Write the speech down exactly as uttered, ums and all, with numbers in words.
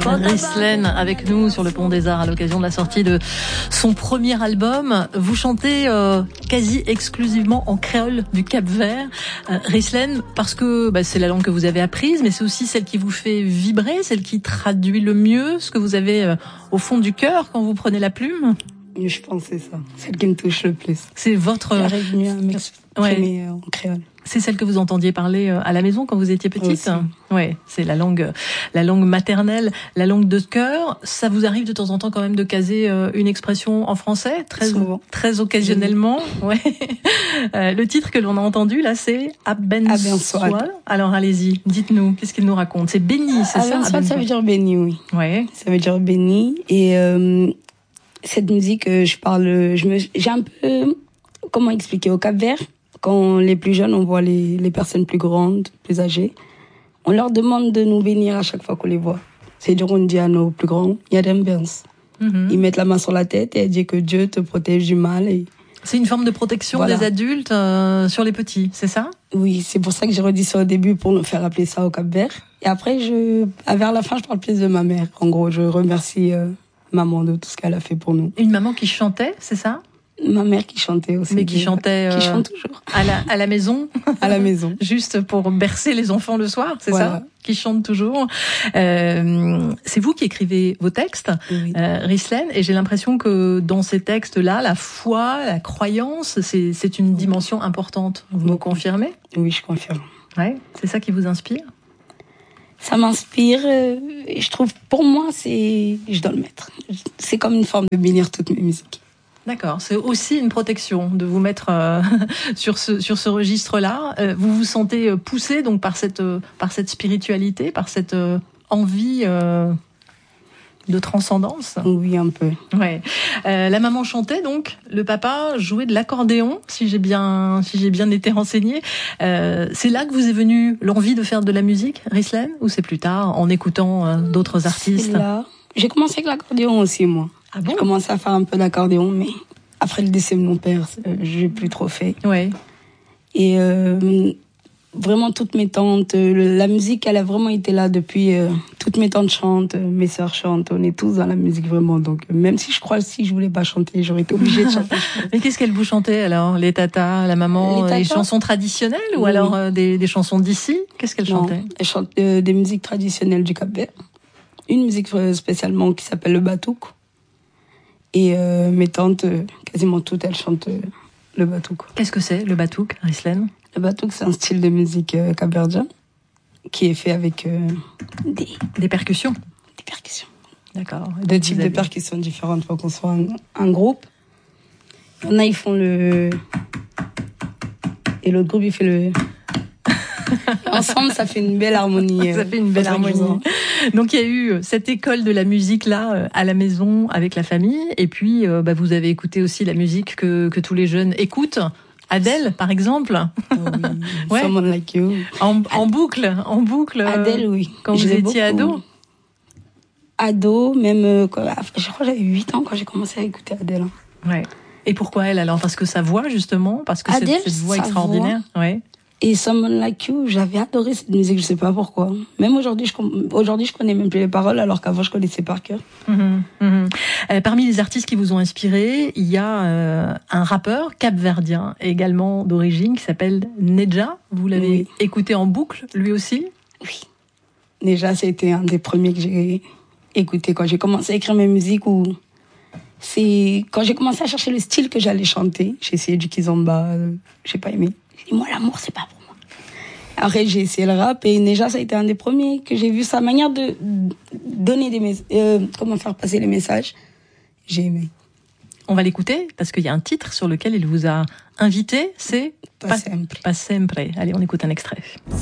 Rislen avec nous sur le Pont des Arts à l'occasion de la sortie de son premier album. Vous chantez euh, quasi exclusivement en créole du Cap-Vert. Euh, Rislen, parce que bah, c'est la langue que vous avez apprise, mais c'est aussi celle qui vous fait vibrer, celle qui traduit le mieux ce que vous avez euh, au fond du cœur quand vous prenez la plume. Je pense que c'est ça, celle qui me touche le plus. C'est votre... J'arrive mieux à m'exprimer ouais. en créole. C'est celle que vous entendiez parler à la maison quand vous étiez petite. Ouais, c'est la langue, la langue maternelle, la langue de cœur. Ça vous arrive de temps en temps quand même de caser une expression en français, très Souvent. très occasionnellement. Ouais. Euh, le titre que l'on a entendu là, c'est Abensoal. Alors allez-y, dites-nous, qu'est-ce qu'il nous raconte? C'est béni, c'est ça? Abensoal, ça veut dire béni, oui. Ouais. Ça veut dire béni. Et euh, cette musique, je parle, je me, j'ai un peu, comment expliquer, au Cap-Vert. Quand les plus jeunes, on voit les, les personnes plus grandes, plus âgées, on leur demande de nous bénir à chaque fois qu'on les voit. C'est-à-dire, on dit à nos plus grands, Yadem Bens. Mm-hmm. Ils mettent la main sur la tête et ils disent que Dieu te protège du mal. Et... C'est une forme de protection voilà. des adultes euh, sur les petits, c'est ça? Oui, c'est pour ça que j'ai redit ça au début, pour nous faire appeler ça au Cap-Vert. Et après, je, vers la fin, je parle plus de ma mère. En gros, je remercie euh, maman de tout ce qu'elle a fait pour nous. Une maman qui chantait, c'est ça? Ma mère qui chantait aussi. Mais qui chantait... Euh, qui chante toujours. À la, à la maison. À la maison. Juste pour bercer les enfants le soir, c'est voilà. ça? Qui chante toujours. Euh, c'est vous qui écrivez vos textes, oui. euh, Rislen, et j'ai l'impression que dans ces textes-là, la foi, la croyance, c'est, c'est une dimension importante. Vous me confirmez? Oui, je confirme. Ouais, c'est ça qui vous inspire? Ça m'inspire. Euh, et je trouve, pour moi, c'est... Je dois le mettre. C'est comme une forme de bénir toutes mes musiques. D'accord, c'est aussi une protection de vous mettre euh, sur ce sur ce registre-là. Euh, vous vous sentez poussé donc par cette euh, par cette spiritualité, par cette euh, envie euh, de transcendance. Oui, un peu. Ouais. Euh, la maman chantait donc, le papa jouait de l'accordéon, si j'ai bien si j'ai bien été renseignée. Euh, c'est là que vous est venue l'envie de faire de la musique, Rislen, ou c'est plus tard en écoutant euh, d'autres artistes? C'est là. J'ai commencé avec l'accordéon aussi moi. Ah bon? J'ai commencé à faire un peu d'accordéon, mais après le décès de mon père, euh, je n'ai plus trop fait. Ouais. Et euh, vraiment, toutes mes tantes, euh, la musique, elle a vraiment été là depuis... Euh, toutes mes tantes chantent, euh, mes sœurs chantent, on est tous dans la musique vraiment. Donc, euh, même si je crois que si je ne voulais pas chanter, j'aurais été obligée de chanter. Mais qu'est-ce qu'elle vous chantait alors? Les tatas, la maman, les, les chansons traditionnelles ou oui. alors euh, des, des chansons d'ici? Qu'est-ce qu'elle non, chantait? Elle chante euh, des musiques traditionnelles du Cap-Vert. Une musique euh, spécialement qui s'appelle le batouk. Et euh, mes tantes, euh, quasiment toutes, elles chantent euh, le batouk. Qu'est-ce que c'est, le batouk, Rislen? Le batouk, c'est un style de musique euh, capverdien qui est fait avec euh, des... Des percussions? Des percussions. D'accord. Deux types avez... de percussions différentes pour qu'on soit un, un groupe. Il y en a, ils font le... Et l'autre groupe, il fait le... Ensemble, ça fait une belle harmonie. Ça fait une belle harmonie. Donc, il y a eu cette école de la musique là à la maison avec la famille, et puis euh, bah, vous avez écouté aussi la musique que que tous les jeunes écoutent. Adèle, par exemple. Oh oui. Ouais. Someone Like You. En, en boucle, en boucle. Adèle, oui. Quand vous étiez beaucoup. ado. Ado, même. Euh, quand, je crois que j'avais huit ans quand j'ai commencé à écouter Adèle. Ouais. Et pourquoi elle alors? Parce que sa voix justement, parce que Adèle, cette, cette voix extraordinaire. Voix. Ouais. Et Someone Like You, j'avais adoré cette musique, je sais pas pourquoi. Même aujourd'hui, je, aujourd'hui, je connais même plus les paroles, alors qu'avant, je connaissais par cœur. Mmh, mmh. Euh, parmi les artistes qui vous ont inspiré, il y a euh, un rappeur capverdien, également d'origine, qui s'appelle Nedja. Vous l'avez oui. écouté en boucle, lui aussi? Oui. Nedja, c'était un des premiers que j'ai écouté quand j'ai commencé à écrire mes musiques. Ou c'est quand j'ai commencé à chercher le style que j'allais chanter. J'ai essayé du kizomba, euh, j'ai pas aimé. Et moi, l'amour, c'est pas pour moi. Après, j'ai essayé le rap et Nedja, ça a été un des premiers que j'ai vu sa manière de donner des messages, euh, comment faire passer les messages. J'ai aimé. On va l'écouter parce qu'il y a un titre sur lequel il vous a invité, c'est Pas sempre. Pas sempre. Allez, on écoute un extrait.